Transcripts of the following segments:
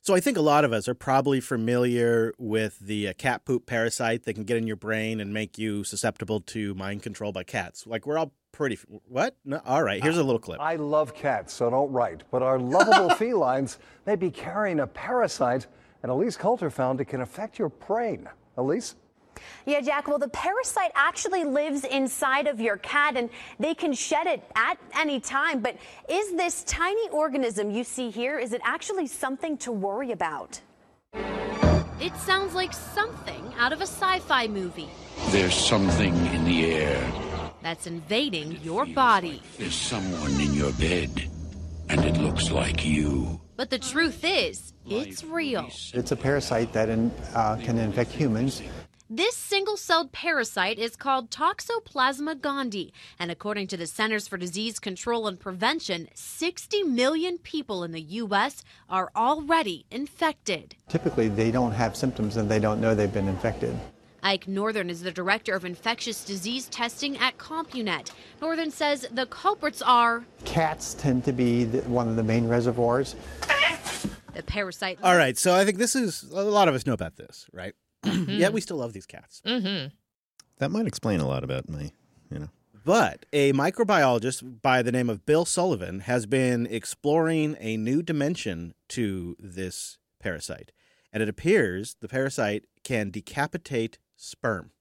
So I think a lot of us are probably familiar with the cat poop parasite that can get in your brain and make you susceptible to mind control by cats. Like we're all pretty... What? No, all right, here's a little clip. I love cats, so don't write. But our lovable felines may be carrying a parasite, and Elise Coulter found it can affect your brain. Elise? Yeah, Jack, well, the parasite actually lives inside of your cat, and they can shed it at any time. But is this tiny organism you see here, is it actually something to worry about? It sounds like something out of a sci-fi movie. There's something in the air. That's invading your body. There's someone in your bed, and it looks like you. But the truth is, it's real. It's a parasite that can infect humans. This single-celled parasite is called Toxoplasma gondii, and according to the Centers for Disease Control and Prevention, 60 million people in the U.S. are already infected. Typically, they don't have symptoms and they don't know they've been infected. Ike Northern is the director of infectious disease testing at CompuNet. Northern says the culprits are... Cats tend to be one of the main reservoirs. The parasite... All right, so I think this is... A lot of us know about this, right? Yet we still love these cats. That might explain a lot about me, But a microbiologist by the name of Bill Sullivan has been exploring a new dimension to this parasite. And it appears the parasite can decapitate sperm.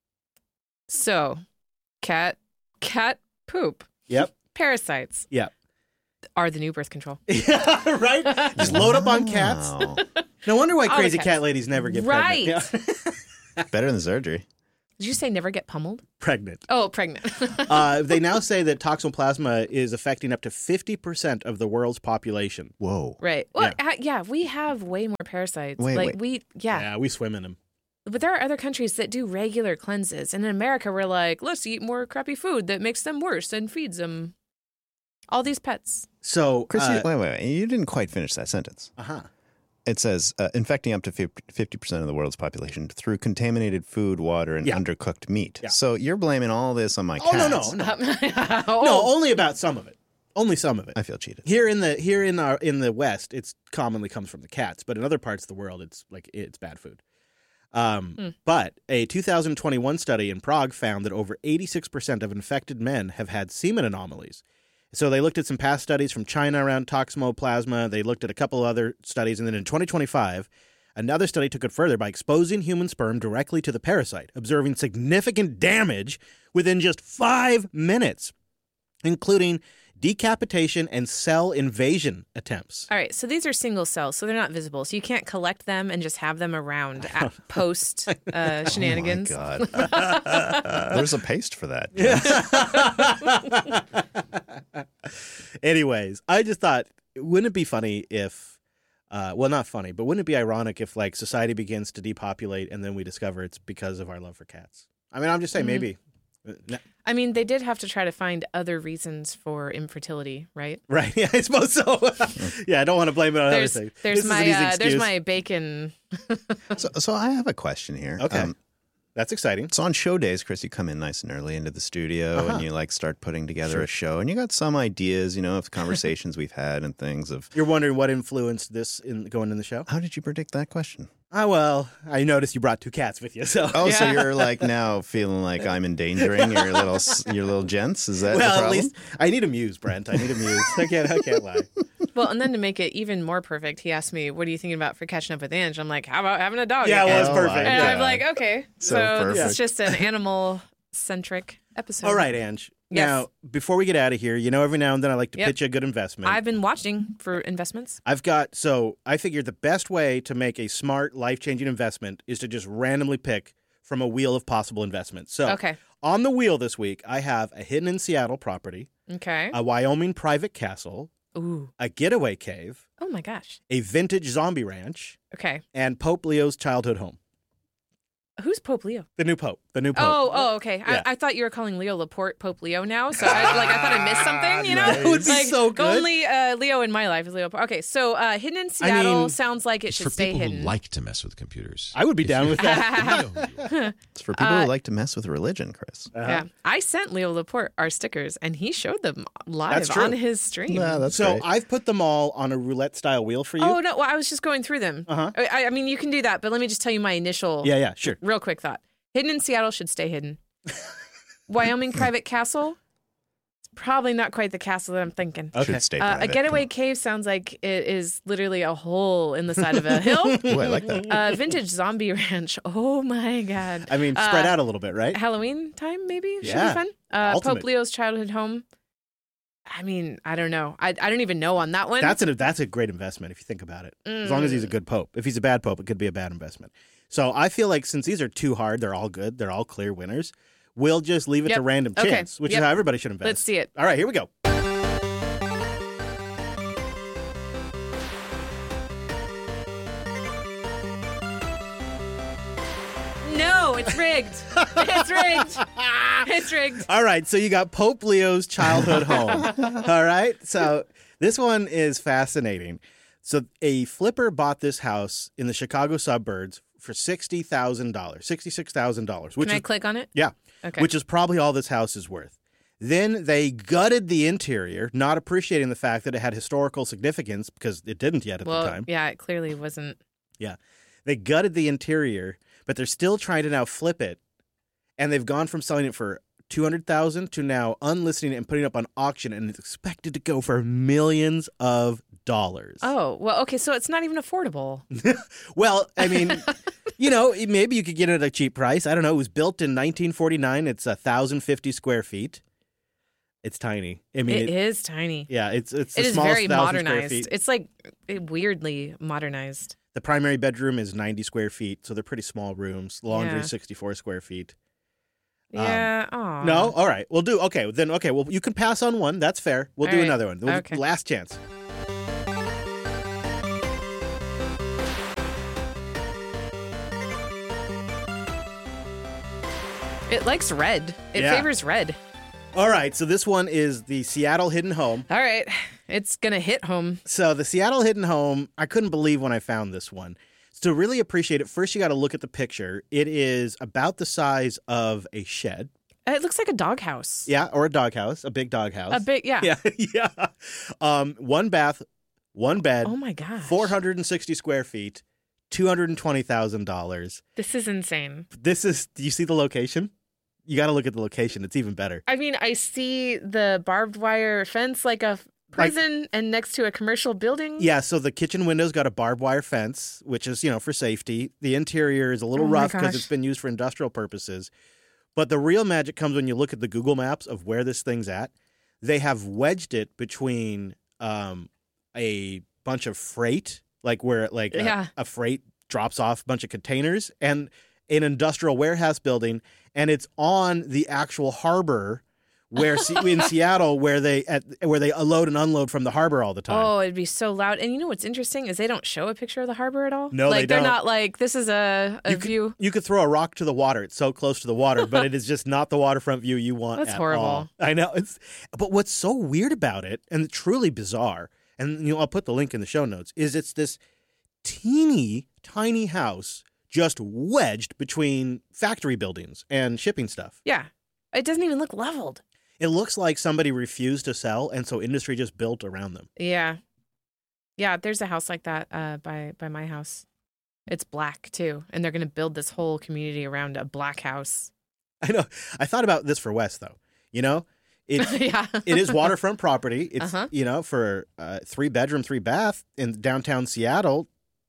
So, cat poop. Yep. Parasites. Yep. Are the new birth control. Yeah, right? Just load up on cats. Wow. No wonder why All crazy the cat cats. ladies never get Right. pregnant. Yeah. Better than surgery. Did you say never get pummeled? Pregnant. Oh, pregnant. They now say that toxoplasma is affecting up to 50% of the world's population. Whoa. Right. Well, yeah, we have way more parasites. Wait. Yeah, we swim in them. But there are other countries that do regular cleanses. And in America, we're like, let's eat more crappy food that makes them worse and feeds them all these pets. So, Chris, wait. You didn't quite finish that sentence. Uh-huh. It says, infecting up to 50% of the world's population through contaminated food, water, and undercooked meat. Yeah. So you're blaming all this on my cats. No. No, only about some of it. Only some of it. I feel cheated. Here in the West, it's commonly comes from the cats, but in other parts of the world, it's bad food. But a 2021 study in Prague found that over 86% of infected men have had semen anomalies. So they looked at some past studies from China around toxoplasma. They looked at a couple other studies. And then in 2025, another study took it further by exposing human sperm directly to the parasite, observing significant damage within just 5 minutes, including decapitation and cell invasion attempts. All right, so these are single cells, so they're not visible. So you can't collect them and just have them around at post shenanigans. Oh, my God. There's a paste for that. Anyways, I just thought, wouldn't it be funny if, not funny, but wouldn't it be ironic if, like, society begins to depopulate and then we discover it's because of our love for cats? I mean, I'm just saying, maybe. I mean, they did have to try to find other reasons for infertility, right? Right. Yeah, I suppose so. Yeah, I don't want to blame it on other things. There's my bacon. So I have a question here. Okay. That's exciting. So on show days, Chris, you come in nice and early into the studio and you start putting together a show, and you got some ideas, of conversations we've had and things of. You're wondering what influenced this in going in the show? How did you predict that question? Well, I noticed you brought 2 cats with you, so. Oh, yeah. So you're now feeling like I'm endangering your little gents? Is that the problem? At least I need a muse, Brent. I need a muse. I can't lie. Well, and then to make it even more perfect, he asked me, "What are you thinking about for catching up with Ange?" I'm like, "How about having a dog?" Yeah, again? well, it's perfect. And I'm like, "Okay, so this is perfect. just an animal-centric episode." All right, Ange. Yes. Now, before we get out of here, every now and then I like to pitch a good investment. I've been watching for investments. I figured the best way to make a smart, life-changing investment is to just randomly pick from a wheel of possible investments. So, on the wheel this week, I have a hidden in Seattle property, a Wyoming private castle, a getaway cave, oh my gosh, a vintage zombie ranch, and Pope Leo's childhood home. Who's Pope Leo? The new pope. The new pope. Oh, okay. Yeah. I thought you were calling Leo Laporte Pope Leo now, so I thought I missed something. You know, That would be like, so good. Only Leo in my life is Leo. Okay, so hidden in Seattle sounds like it should for stay people hidden. who like to mess with computers. I would be down with that. It's for people who like to mess with religion, Chris. Yeah, I sent Leo Laporte our stickers, and he showed them live That's true. on his stream. Yeah, that's So great. I've put them all on a roulette style wheel for you. Oh no! Well, I was just going through them. Uh-huh. I mean, you can do that, but let me just tell you my initial. Yeah, sure. Real quick thought: hidden in Seattle should stay hidden. Wyoming private castle. It's probably not quite the castle that I'm thinking. Okay. Should stay A private. getaway cave sounds like it is literally a hole in the side of a hill. Ooh, I like that. Vintage zombie ranch. Oh my god! I mean, spread out a little bit, right? Halloween time maybe should Yeah. be fun. Ultimate. Pope Leo's childhood home. I mean, I don't know. I don't even know on that one. That's a great investment if you think about it. As long as he's a good pope. If he's a bad pope, it could be a bad investment. So I feel like since these are too hard, they're all good. They're all clear winners. We'll just leave it to Yep. random Okay. chance, which is Yep. how everybody should invest. Let's see it. All right, here we go. No, it's rigged. It's rigged. It's rigged. All right, so you got Pope Leo's childhood home. All right, so this one is fascinating. So a flipper bought this house in the Chicago suburbs for $60,000, $66,000, which Can I is click on it? yeah, Okay. which is probably all this house is worth. Then they gutted the interior, not appreciating the fact that it had historical significance because it didn't yet at the time. Yeah, it clearly wasn't. Yeah. They gutted the interior, but they're still trying to now flip it. And they've gone from selling it for $200,000 to now unlisting it and putting it up on auction, and it's expected to go for millions of dollars. Oh, well, okay, so it's not even affordable. Well, I mean, maybe you could get it at a cheap price. I don't know. It was built in 1949. It's 1,050 square feet. It's tiny. I mean, It is tiny. Yeah, it's the It is smallest very 1,000 square modernized. feet. It's like weirdly modernized. The primary bedroom is 90 square feet, so they're pretty small rooms. Laundry, Yeah. 64 square feet. Yeah. Aw. No? All right. We'll do. Okay. Well, you can pass on one. That's fair. We'll All do right. another one. Okay. Last chance. It likes red. It Yeah. favors red. All right. So this one is the Seattle Hidden Home. All right. It's going to hit home. So the Seattle Hidden Home, I couldn't believe when I found this one. To really appreciate it, first you got to look at the picture. It is about the size of a shed. It looks like a doghouse. Yeah, or a doghouse, a big doghouse. A big, yeah. Yeah, yeah. One bath, one bed. Oh my gosh. 460 square feet, $220,000. This is insane. Do you see the location? You got to look at the location. It's even better. I mean, I see the barbed wire fence like a prison and next to a commercial building. Yeah, so the kitchen window's got a barbed wire fence, which is, for safety. The interior is a little Oh my rough because gosh. it's been used for industrial purposes. But the real magic comes when you look at the Google Maps of where this thing's at. They have wedged it between a bunch of freight, like where a freight drops off a bunch of containers, and an industrial warehouse building, and it's on the actual harbor where in Seattle where they load and unload from the harbor all the time. Oh, it'd be so loud. And you know what's interesting is they don't show a picture of the harbor at all. No, like, they they're don't. not like, this is a view. You could throw a rock to the water. It's so close to the water, but it is just not the waterfront view you want. That's at horrible. all. I know. But what's so weird about it, and truly bizarre, and I'll put the link in the show notes, is it's this teeny tiny house just wedged between factory buildings and shipping stuff. Yeah. It doesn't even look leveled. It looks like somebody refused to sell, and so industry just built around them. Yeah. Yeah, there's a house like that by my house. It's black, too. And they're going to build this whole community around a black house. I know. I thought about this for Wes, though. It Yeah. it is waterfront property. It's, Uh-huh. for 3-bedroom, 3-bath in downtown Seattle.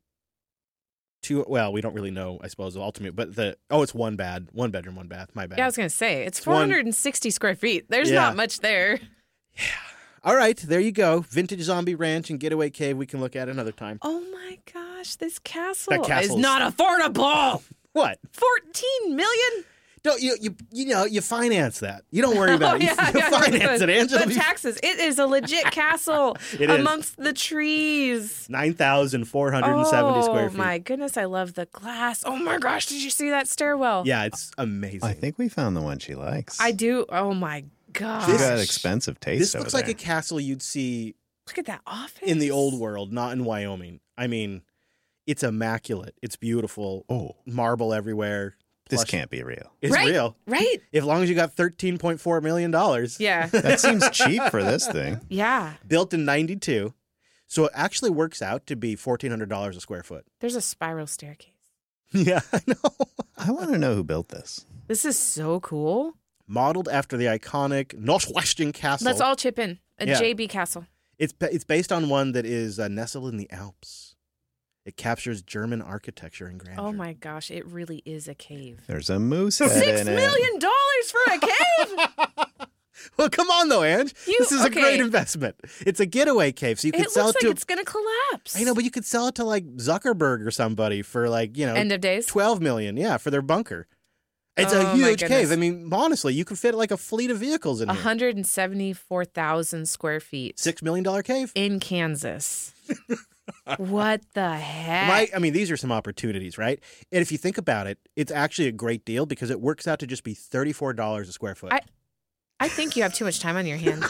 We don't really know, I suppose, ultimately, but it's 1 bedroom, 1 bath. My bad. Yeah, I was going to say, it's 460 square feet. There's not much there. All right, there you go. Vintage zombie ranch and getaway cave. We can look at another time. Oh my gosh, this castle That is castle's- not affordable. What? 14 million? Don't you finance that. You don't worry about it. You finance it, Angela. The taxes. It is a legit castle amongst the trees. 9,470 square feet. Oh my goodness, I love the glass. Oh my gosh, did you see that stairwell? Yeah, it's amazing. I think we found the one she likes. I do. Oh my gosh. She's got expensive taste. This looks over like a castle you'd see. Look at that office. In the old world, not in Wyoming. I mean, it's immaculate. It's beautiful. Oh, marble everywhere. This can't be real. It's real. Right. As long as you got $13.4 million. Yeah. That seems cheap for this thing. Yeah. Built in 92. So it actually works out to be $1,400 a square foot. There's a spiral staircase. Yeah, I know. I want to know who built this. This is so cool. Modeled after the iconic Northwestern Castle. Let's all chip in. A JB Castle. It's based on one that is nestled in the Alps. It captures German architecture and grandeur. Oh my gosh, it really is a cave. There's a moose head in $6 million for a cave? Well, come on though, Ange. This is a great investment. It's a getaway cave, so you could sell it to. It's going to collapse. I know, but you could sell it to like Zuckerberg or somebody for like end of days, $12 million. Yeah, for their bunker. It's a huge cave. I mean, honestly, you could fit like a fleet of vehicles in here. 174,000 square feet. $6 million cave in Kansas. What the heck? I mean, these are some opportunities, right? And if you think about it, it's actually a great deal because it works out to just be $34 a square foot. I think you have too much time on your hands.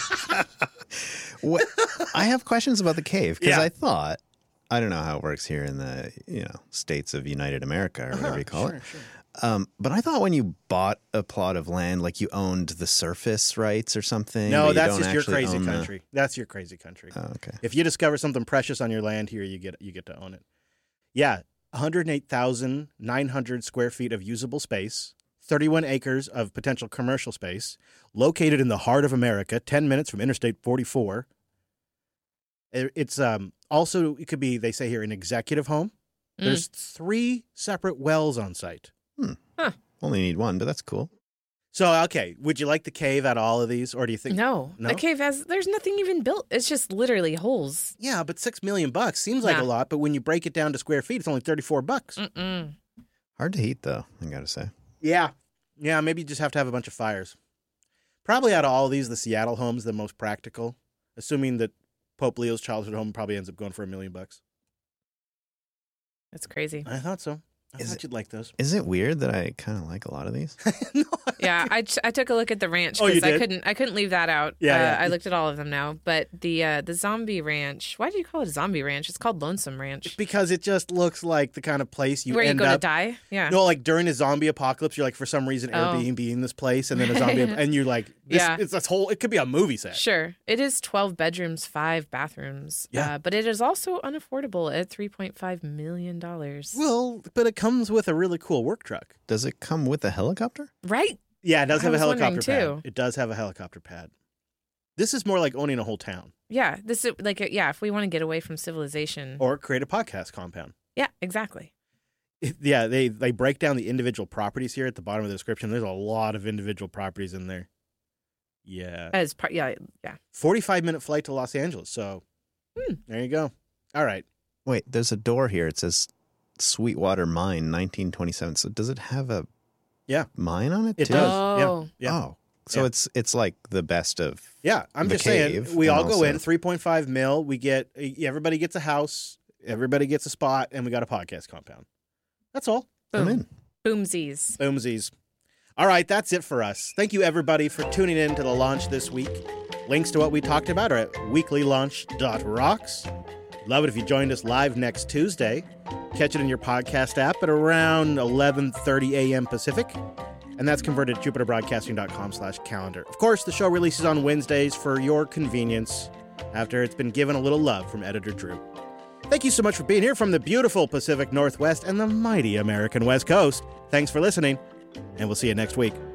I have questions about the cave because I don't know how it works here in the states of United America or whatever you call it. Sure. But I thought when you bought a plot of land, like you owned the surface rights or something. No, that's just your crazy country. That's your crazy country. Oh, okay. If you discover something precious on your land here, you get to own it. Yeah, 108,900 square feet of usable space, 31 acres of potential commercial space, located in the heart of America, 10 minutes from Interstate 44. It's also, it could be, they say here, an executive home. There's 3 separate wells on site. Huh. Only need one, but that's cool. So, okay, would you like the cave out of all of these, or do you think... No? The cave there's nothing even built. It's just literally holes. Yeah, but $6 million seems like a lot, but when you break it down to square feet, it's only $34. Hard to heat, though, I gotta say. Yeah, maybe you just have to have a bunch of fires. Probably out of all of these, the Seattle home's the most practical, assuming that Pope Leo's childhood home probably ends up going for $1 million. That's crazy. I thought so. I thought you'd like those. Is it weird that I kind of like a lot of these? No. Yeah, I took a look at the ranch because I couldn't leave that out. Yeah, I looked at all of them now, but the zombie ranch. Why did you call it a zombie ranch? It's called Lonesome Ranch because it just looks like the kind of place where you go to die. Yeah. No, like during a zombie apocalypse, you're like for some reason Airbnb in this place, and then a zombie, and you're like, it's this whole. It could be a movie set. Sure, it is 12 bedrooms, 5 bathrooms. Yeah, but it is also unaffordable at $3.5 million. Well, but it comes with a really cool work truck. Does it come with a helicopter? Right. Yeah, it does have a helicopter pad. It does have a helicopter pad. This is more like owning a whole town. Yeah, this is like if we want to get away from civilization or create a podcast compound. Yeah, exactly. They break down the individual properties here at the bottom of the description. There's a lot of individual properties in there. Yeah. 45-minute flight to Los Angeles. So there you go. All right. Wait, there's a door here. It says Sweetwater Mine, 1927. So does it have a mine on it too? It does. Yeah. Oh, so it's like the best of I'm just saying, we all go in, 3.5 mil. We get, everybody gets a house, everybody gets a spot, and we got a podcast compound. That's all. I'm in. Boomsies. All right, that's it for us. Thank you, everybody, for tuning in to the launch this week. Links to what we talked about are at weeklylaunch.rocks. Love it if you joined us live next Tuesday. Catch it in your podcast app at around 11:30 a.m. Pacific. And that's converted at jupiterbroadcasting.com/calendar. Of course, the show releases on Wednesdays for your convenience after it's been given a little love from editor Drew. Thank you so much for being here from the beautiful Pacific Northwest and the mighty American West Coast. Thanks for listening, and we'll see you next week.